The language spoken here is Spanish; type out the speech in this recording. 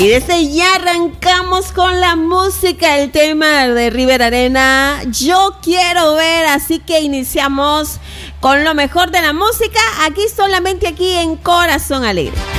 Y desde ya arrancamos con la música, el tema de River Arena, Yo Quiero Ver, así que iniciamos con lo mejor de la música, aquí solamente aquí en Corazón Alegre.